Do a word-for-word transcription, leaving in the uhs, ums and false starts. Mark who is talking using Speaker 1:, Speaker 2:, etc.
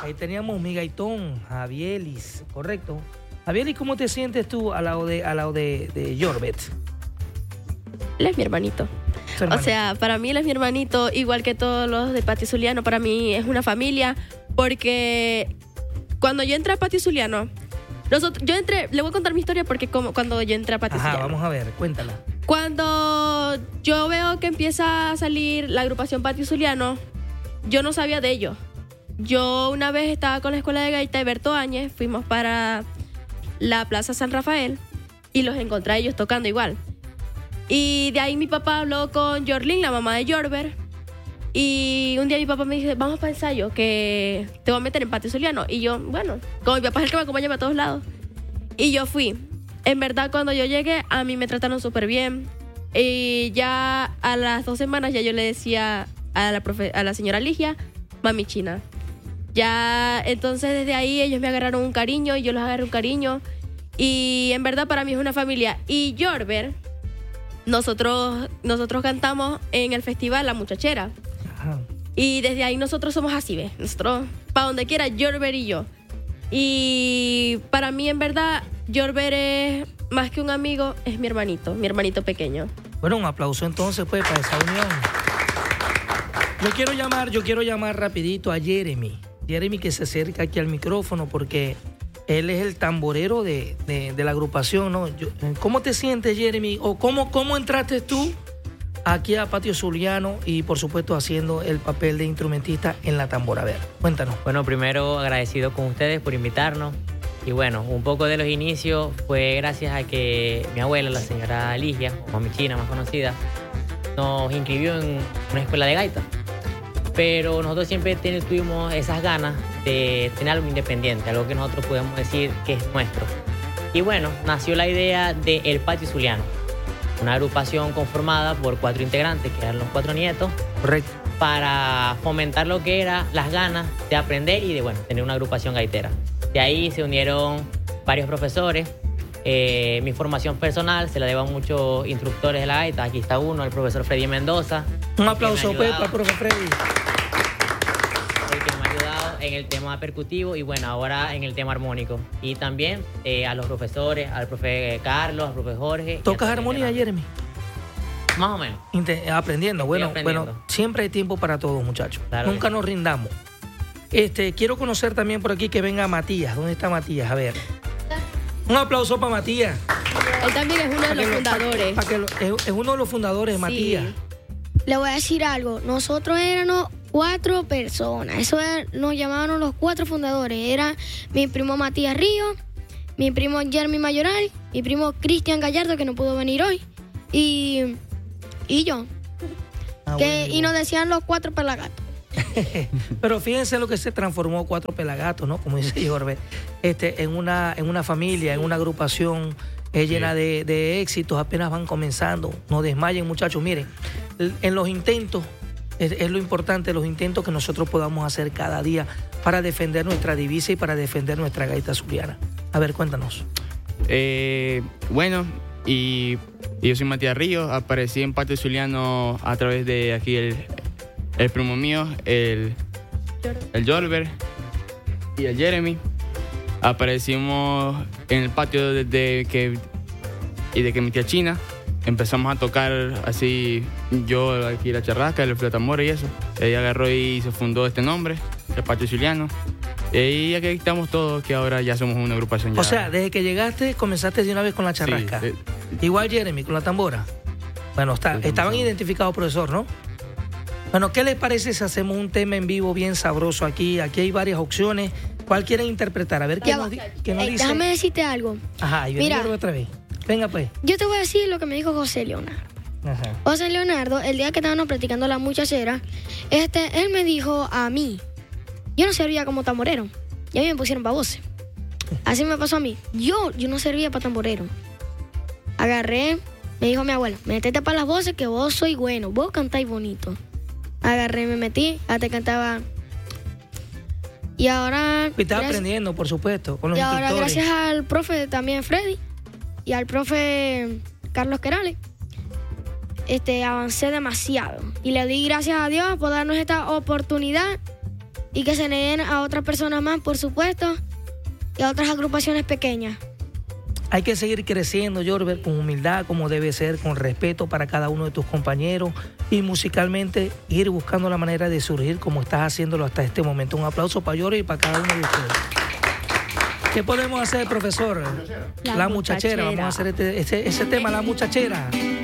Speaker 1: Ahí teníamos Migaitón, Javielis, correcto. Javielis, ¿cómo te sientes tú al lado de, al lado de, de Jorbert?
Speaker 2: Él es mi hermanito. O sea, para mí él es mi hermanito, igual que todos los de Patio Zuliano. Para mí es una familia, porque cuando yo entré a Patio Zuliano, nosotros, yo entré, le voy a contar mi historia porque como cuando yo entré a Patio
Speaker 1: Ajá,
Speaker 2: Zuliano.
Speaker 1: vamos a ver, cuéntala.
Speaker 2: Cuando yo veo que empieza a salir la agrupación Patio Zuliano, yo no sabía de ellos. Yo una vez estaba con la escuela de gaita de Berto Áñez, fuimos para la Plaza San Rafael y los encontré a ellos tocando igual. Y de ahí mi papá habló con Jorlin, la mamá de Jorbert, y un día mi papá me dice, vamos para ensayo, que te voy a meter en Patio Zuliano. Y yo, bueno, como mi papá es el que me acompaña a todos lados. Y yo fui. En verdad, cuando yo llegué, a mí me trataron súper bien. Y ya a las dos semanas ya yo le decía a la, profe, a la señora Ligia, mami china. Ya, entonces desde ahí ellos me agarraron un cariño y yo los agarré un cariño. Y en verdad para mí es una familia. Y Jorbert, nosotros, nosotros cantamos en el festival La Muchachera. Ajá. Y desde ahí nosotros somos así, ¿ves? Nosotros, para donde quiera, Jorbert y yo. Y para mí, en verdad, Jorbert es más que un amigo, es mi hermanito, mi hermanito pequeño.
Speaker 1: Bueno, un aplauso entonces, pues, para esa unión. Yo quiero llamar, yo quiero llamar rapidito a Jeremy. Jeremy, que se acerca aquí al micrófono, porque él es el tamborero de, de, de la agrupación, ¿no? Yo, ¿cómo te sientes, Jeremy? ¿O cómo, cómo entraste tú aquí a Patio Zuliano y, por supuesto, haciendo el papel de instrumentista en la tambora? A ver, cuéntanos.
Speaker 3: Bueno, primero agradecido con ustedes por invitarnos. Y bueno, un poco de los inicios fue gracias a que mi abuela, la señora Ligia, o mami china más conocida, nos inscribió en una escuela de gaita. Pero nosotros siempre tuvimos esas ganas de tener algo independiente, algo que nosotros podemos decir que es nuestro. Y bueno, nació la idea de El Patio Zuliano, una agrupación conformada por cuatro integrantes, que eran los cuatro nietos.
Speaker 1: Correcto.
Speaker 3: Para fomentar lo que era las ganas de aprender y de, bueno, tener una agrupación gaitera. De ahí se unieron varios profesores. Eh, mi formación personal se la debo a muchos instructores de la gaita. Aquí está uno, el profesor Freddy Mendoza.
Speaker 1: Un aplauso pues para el profesor Freddy.
Speaker 3: El que me ha ayudado en el tema percutivo y bueno, ahora en el tema armónico. Y también eh, a los profesores, al profe Carlos, al profe Jorge.
Speaker 1: ¿Tocas armonía, Jeremy?
Speaker 3: Más o menos.
Speaker 1: Inter- aprendiendo. Bueno,
Speaker 3: aprendiendo.
Speaker 1: bueno, siempre hay tiempo para todos, muchachos.
Speaker 3: Claro.
Speaker 1: Nunca nos rindamos. Este, quiero conocer también por aquí que venga Matías. ¿Dónde está Matías? A ver. Un aplauso para Matías.
Speaker 2: Él también es uno de los
Speaker 1: lo,
Speaker 2: fundadores.
Speaker 1: Pa, pa que lo, es, es uno de los fundadores, sí. Matías.
Speaker 4: Le voy a decir algo. Nosotros éramos cuatro personas. Eso era, nos llamaban los cuatro fundadores. Era mi primo Matías Río, mi primo Jeremy Mayoral, mi primo Cristian Gallardo, que no pudo venir hoy, y, y yo. Ah, que, bueno. Y nos decían los cuatro pelagatos.
Speaker 1: Pero fíjense lo que se transformó Cuatro Pelagatos, ¿no? Como dice Jorbert, este, en una, en una familia, en una agrupación eh, llena sí. de, de éxitos, apenas van comenzando. No desmayen, muchachos. Miren, en los intentos, es, es lo importante, los intentos que nosotros podamos hacer cada día para defender nuestra divisa y para defender nuestra gaita zuliana. A ver, cuéntanos.
Speaker 5: Eh, bueno, y, y yo soy Matías Ríos, aparecí en Patio Zuliano a través de aquí el... El primo mío, el, el Jorbert y el Jeremy. Aparecimos en el patio desde que, y de que mi tía China empezamos a tocar así, yo aquí la charrasca, el flotamore y eso. Ella agarró y se fundó este nombre, el Patio Zuliano. Y aquí estamos todos, que ahora ya somos una agrupación. Ya.
Speaker 1: O sea, desde que llegaste comenzaste de una vez con la charrasca. Sí, de... Igual Jeremy, con la tambora. Bueno, está, estaban identificados, profesor, ¿no? Bueno, ¿qué les parece si hacemos un tema en vivo bien sabroso aquí? Aquí hay varias opciones. ¿Cuál quieren interpretar? A ver qué nos, qué nos
Speaker 4: eh,
Speaker 1: dice.
Speaker 4: Déjame decirte algo.
Speaker 1: Ajá, y
Speaker 4: Mira,
Speaker 1: otra vez. Venga, pues.
Speaker 4: Yo te voy a decir lo que me dijo José Leonardo. Ajá. José Leonardo, el día que estábamos practicando la muchachera, este, él me dijo a mí, yo no servía como tamborero. Y a mí me pusieron para voces. Así me pasó a mí. Yo, yo no servía para tamborero. Agarré, me dijo mi abuela, métete para las voces que vos sois bueno, vos cantáis bonito. Agarré, me metí, hasta cantaba. Y ahora...
Speaker 1: Y estás aprendiendo, por supuesto, con los
Speaker 4: Y ahora,
Speaker 1: instructores.
Speaker 4: gracias al profe también Freddy y al profe Carlos Querales, este, avancé demasiado. Y le di gracias a Dios por darnos esta oportunidad y que se le den a otras personas más, por supuesto, y a otras agrupaciones pequeñas.
Speaker 1: Hay que seguir creciendo, Jorbert, con humildad, como debe ser, con respeto para cada uno de tus compañeros y musicalmente ir buscando la manera de surgir como estás haciéndolo hasta este momento. Un aplauso para Jorbert y para cada uno de ustedes. ¿Qué podemos hacer, profesor?
Speaker 2: La,
Speaker 1: la muchachera. muchachera. Vamos a hacer este, este, ese tema, la muchachera.